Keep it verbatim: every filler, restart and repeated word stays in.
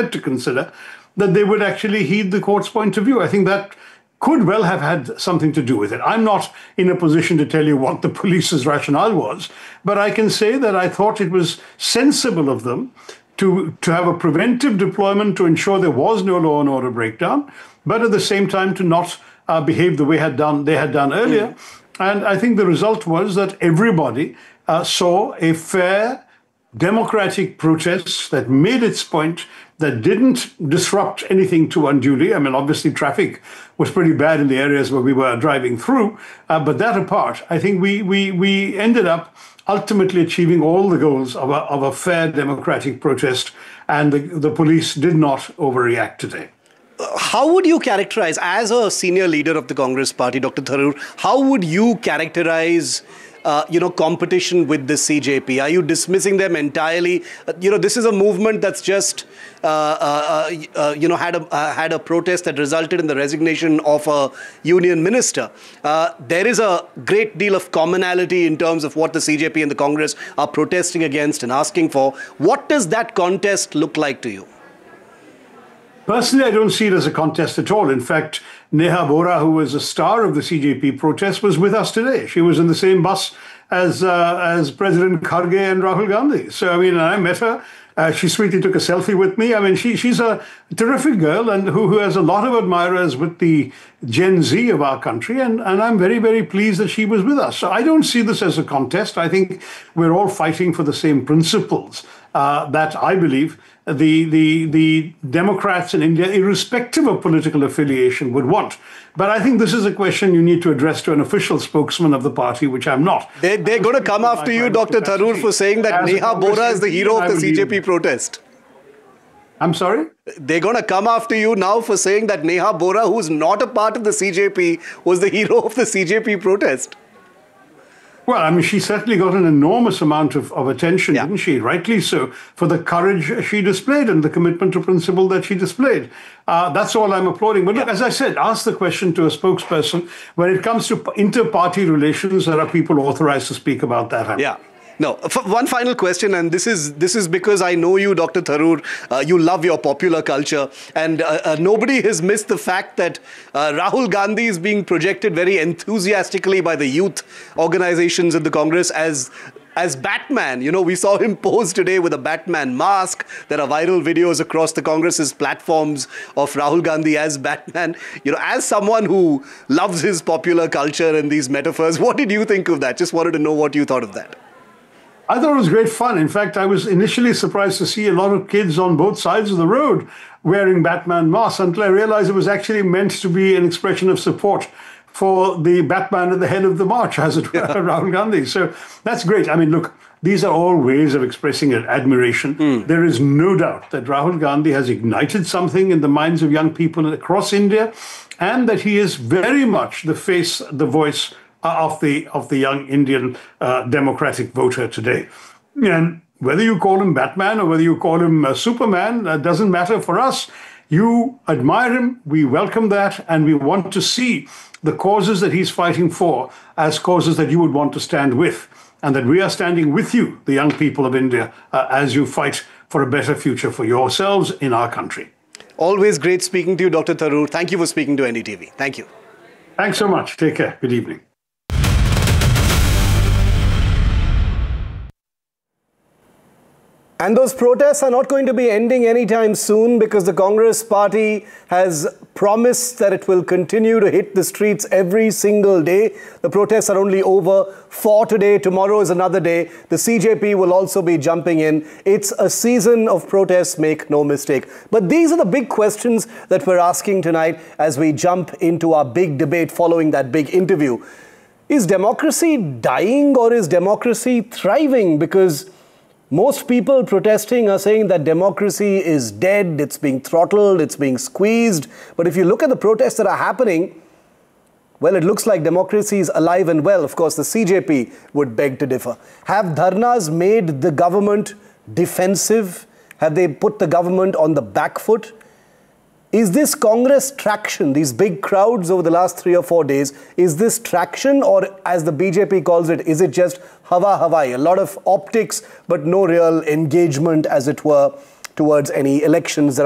prepared to consider that they would actually heed the court's point of view. I think that could well have had something to do with it. I'm not in a position to tell you what the police's rationale was, but I can say that I thought it was sensible of them to, to have a preventive deployment to ensure there was no law and order breakdown, but at the same time to not uh, behave the way had done, they had done earlier. Mm. And I think the result was that everybody uh, saw a fair, democratic protest that made its point, that didn't disrupt anything too unduly. I mean, obviously, traffic was pretty bad in the areas where we were driving through. Uh, but that apart, I think we we we ended up ultimately achieving all the goals of a, of a fair democratic protest, and the, the police did not overreact today. How would you characterize, as a senior leader of the Congress party, Doctor Tharoor, how would you characterize Uh, you know, competition with the C J P? Are you dismissing them entirely? Uh, you know, this is a movement that's just, uh, uh, uh, you know, had a uh, had a protest that resulted in the resignation of a union minister. Uh, there is a great deal of commonality in terms of what the C J P and the Congress are protesting against and asking for. What does that contest look like to you? Personally, I don't see it as a contest at all. In fact, Neha Bora, who was a star of the C J P protest, was with us today. She was in the same bus as uh, as President Kharge and Rahul Gandhi. So, I mean, I met her. Uh, she sweetly took a selfie with me. I mean, she she's a terrific girl and who, who has a lot of admirers with the Gen Z of our country. And, and I'm very, very pleased that she was with us. So I don't see this as a contest. I think we're all fighting for the same principles uh, that I believe the, the, the Democrats in India, irrespective of political affiliation, would want. But I think this is a question you need to address to an official spokesman of the party, which I'm not. They, they're going to come after you, Doctor Tharoor, for saying that Neha Bora is the hero of the C J P protest. I'm sorry? They're going to come after you now for saying that Neha Bora, who's not a part of the C J P, was the hero of the C J P protest. Well, I mean, she certainly got an enormous amount of, of attention, yeah. didn't she? Rightly so, for the courage she displayed and the commitment to principle that she displayed. Uh, that's all I'm applauding. But look, yeah. as I said, ask the question to a spokesperson. When it comes to inter-party relations, there are people authorized to speak about that. Yeah. No, one final question, and this is this is because I know you, Doctor Tharoor. Uh, you love your popular culture, and uh, uh, nobody has missed the fact that uh, Rahul Gandhi is being projected very enthusiastically by the youth organizations in the Congress as as Batman. You know, we saw him pose today with a Batman mask. There are viral videos across the Congress's platforms of Rahul Gandhi as Batman. You know, as someone who loves his popular culture and these metaphors, what did you think of that? Just wanted to know what you thought of that. I thought it was great fun. In fact, I was initially surprised to see a lot of kids on both sides of the road wearing Batman masks until I realized it was actually meant to be an expression of support for the Batman at the head of the march, as it were, yeah. Rahul Gandhi. So that's great. I mean, look, these are all ways of expressing admiration. Mm. There is no doubt that Rahul Gandhi has ignited something in the minds of young people across India, and that he is very much the face, the voice of the of the young Indian uh, democratic voter today. And whether you call him Batman or whether you call him uh, Superman, that doesn't matter for us. You admire him, we welcome that, and we want to see the causes that he's fighting for as causes that you would want to stand with, and that we are standing with you, the young people of India, uh, as you fight for a better future for yourselves in our country. Always great speaking to you, Doctor Tharoor. Thank you for speaking to N D T V. Thank you. Thanks so much. Take care. Good evening. And those protests are not going to be ending anytime soon, because the Congress party has promised that it will continue to hit the streets every single day. The protests are only over for today. Tomorrow is another day. The C J P will also be jumping in. It's a season of protests, make no mistake. But these are the big questions that we're asking tonight as we jump into our big debate following that big interview. Is democracy dying or is democracy thriving? Because most people protesting are saying that democracy is dead, it's being throttled, it's being squeezed. But if you look at the protests that are happening, well, it looks like democracy is alive and well. Of course, the C J P would beg to differ. Have dharnas made the government defensive? Have they put the government on the back foot? Is this Congress traction, these big crowds over the last three or four days, is this traction, or as the B J P calls it, is it just hawa hawai, a lot of optics but no real engagement, as it were, towards any elections that